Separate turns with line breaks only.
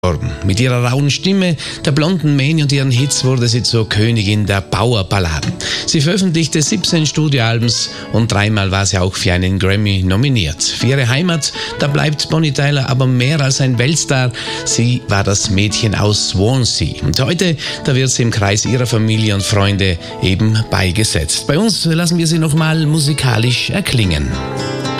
Mit ihrer rauen Stimme, der blonden Mähne und ihren Hits wurde sie zur Königin der Powerballaden. Sie veröffentlichte 17 Studioalbums und 3-mal war sie auch für einen Grammy nominiert. Für ihre Heimat, da bleibt Bonnie Tyler aber mehr als ein Weltstar. Sie war das Mädchen aus Swansea. Und heute, da wird sie im Kreis ihrer Familie und Freunde eben beigesetzt. Bei uns lassen wir sie nochmal musikalisch erklingen.